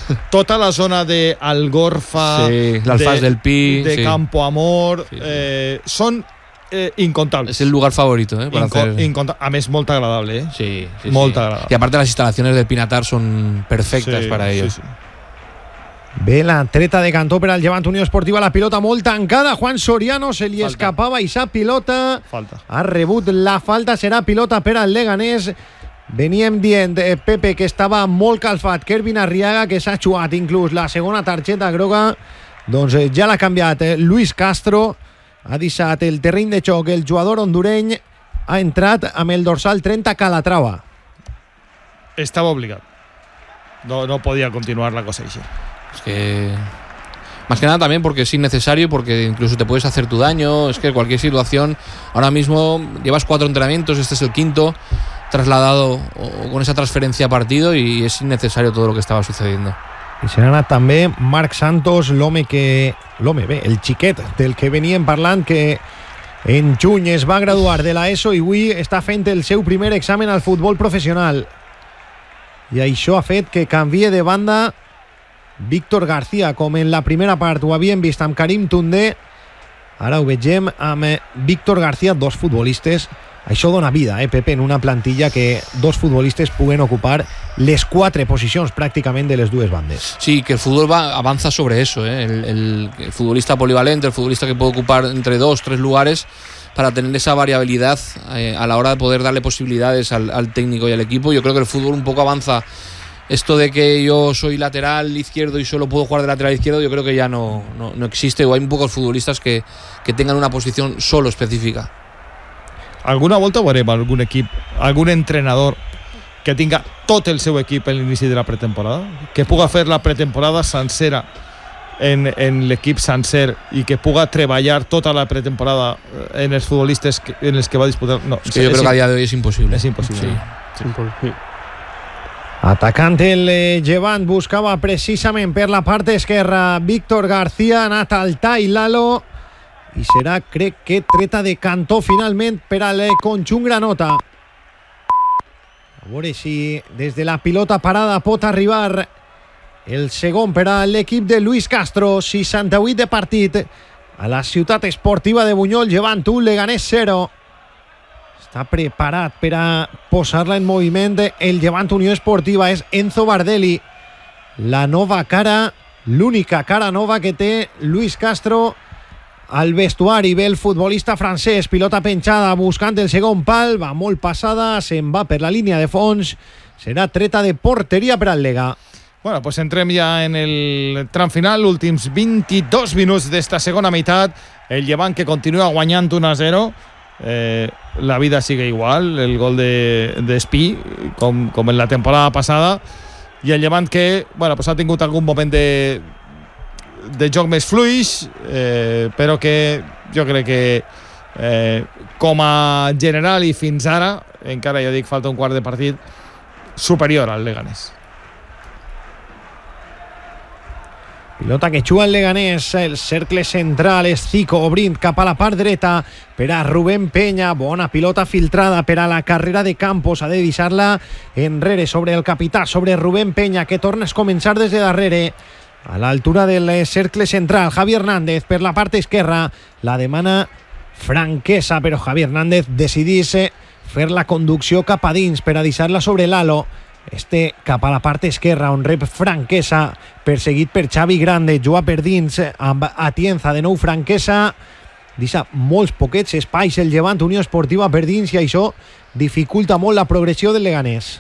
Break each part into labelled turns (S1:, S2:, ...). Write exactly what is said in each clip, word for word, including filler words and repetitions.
S1: tota la zona de Algorfa,
S2: sí, l'Alfàs del Pi,
S1: de
S2: sí.
S1: Campo Amor,
S2: sí, sí.
S1: Eh, són eh, incontables.
S2: Es el lugar favorito, ¿eh? Para
S1: Inco-
S2: hacer...
S1: inconta- a més, molt agradable, ¿eh?
S2: Sí, sí,
S1: Molt
S2: sí.
S1: agradable.
S2: Y aparte las instalaciones del Pinatar son perfectas
S1: Sí,
S2: para ellos.
S1: sí, sí.
S3: Bé, la treta de cantó per al Llevant Unió Esportiva, la pilota molt tancada, Juan Soriano se li
S1: Falta.
S3: escapava i sa pilota
S1: Falta.
S3: ha rebut la falta, serà pilota per al Leganés. Veníem dient, eh, Pepe, que estava molt calfat Kervin Arriaga, que s'ha xuat inclús la segona targeta groga, doncs eh, ja l'ha canviat eh, Luis Castro, ha deixat el terreny de xoc, el jugador hondureny ha entrat amb el dorsal trenta Calatrava.
S1: Estava obligat. No, no podía continuar la cosa així.
S2: Es que... Más que nada también porque es innecesario, porque incluso te puedes hacer tu daño. Es que cualquier situación, ahora mismo llevas cuatro entrenamientos, este es el quinto trasladado o con esa transferencia a partido y es innecesario todo lo que estaba sucediendo.
S3: I se n'ha anat també Marc Santos, l'home que... l'home, bé, el xiquet del que veníem parlant, que en juny es va graduar de l'ESO i avui està fent el seu primer examen al futbol professional. I això ha fet que canvie de banda Víctor García, com en la primera part ho havíem vist amb Karim Toundé, ara ho vegem amb Víctor García, dos futbolistes. Això dona vida, eh, Pepe, en una plantilla que dos futbolistes puguen ocupar les quatre posicions pràcticament de les dues bandes.
S2: Sí, que el fútbol va, avanza sobre eso, ¿eh? el, el, el futbolista polivalente, el futbolista que puede ocupar entre dos, tres lugares para tener esa variabilidad eh, a la hora de poder darle posibilidades al, al técnico y al equipo. Yo creo que el fútbol un poco avanza. Esto de que yo soy lateral izquierdo y solo puedo jugar de lateral izquierdo, yo creo que ya no, no, no existe, o hay un pocos futbolistas que, que tengan una posición solo específica.
S1: Alguna volta veurem algun equip, algun entrenador que tinga tot el seu equip a l'inici de la pretemporada, que puga fer la pretemporada sencera en, en l'equip sencer i que puga treballar tota la pretemporada en els futbolistes que, en els que va disputar. No,
S2: es que yo creo que a día de hoy es imposible.
S1: Es imposible.
S2: Sí.
S1: Sí. Sí.
S3: Atacant el eh, Llevant buscava precisament per la part esquerra Víctor García, ha anat al tall Lalo i serà, crec que, treta de cantó finalment per al eh, conjunt granota. A veure si des de la pilota parada pot arribar el segon per a l'equip de Luis Castro. Seixanta-vuit de partit a la ciutat esportiva de Buñol. Llevant un, Leganés zero. Està preparat per a posar-la en moviment el Llevant Unió Esportiva. És Enzo Bardelli, la nova cara, l'única cara nova que té Luis Castro al vestuari. Ve el futbolista francès, pilota penjada buscant el segon pal, va molt passada, se'n va per la línia de fons, serà treta de porteria per al Lega.
S1: Bueno, pues entrem ja en el tram final, últims vint-i-dos minuts d'esta segona meitat, el Llevant que continua guanyant un a zero. Eh, la vida sigue igual, el gol de, de Espí com, com en la temporada passada, i el Llevant que bueno, pues ha tingut algun moment de, de joc més fluix, eh, però que jo crec que eh, com a general i fins ara, encara jo dic falta un quart de partit, superior al Leganés.
S3: Pilota que juga el Leganés, el cercle central és Zico, obrint cap a la part dreta per a Rubén Peña. Bona pilota filtrada per a la carrera de Campos, ha de deixar-la enrere sobre el capità, sobre Rubén Peña, que torna a començar des de darrere a l'altura del cercle central. Javi Hernández per la part esquerra, la demana Franquesa, però Javi Hernández decidís fer la conducció cap a dins per a deixar-la sobre Lalo. Este cap a la part esquerra, on rep Franquesa, perseguit per Xavi Grande, juga per dins amb Atienza, de nou Franquesa, deixa molts poquets espais el Llevant Unió Esportiva per dins i això dificulta molt la progressió del Leganés.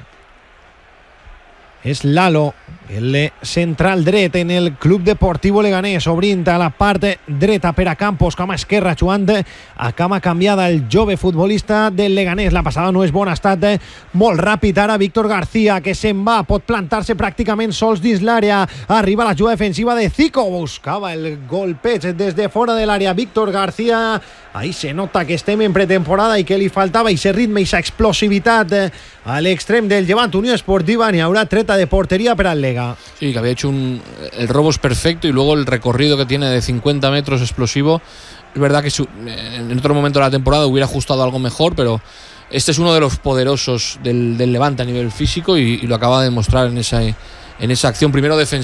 S3: És Lalo, el central dret en el Club Deportivo Leganés, obrint a la part dreta per a Campos, cama esquerra, jugant a cama canviada el jove futbolista del Leganés. La passada no és bona, ha estat molt ràpid ara Víctor García, que se'n va, pot plantar-se pràcticament sols dins l'àrea, arriba la jugada defensiva de Zico, buscava el golpeig des de fora de l'àrea Víctor García. Ahí se nota que estem en pretemporada i que li faltava ese ritme i esa explosivitat a l'extrem del Llevant Unió Esportiva. N'hi haurà treta de portería para el Lega.
S2: Sí, que había hecho un... El robo es perfecto y luego el recorrido que tiene de cincuenta metros explosivo. Es verdad que su... en otro momento de la temporada hubiera ajustado algo mejor, pero este es uno de los poderosos del, del Levante a nivel físico y, y lo acaba de demostrar en esa, en esa acción primero defensiva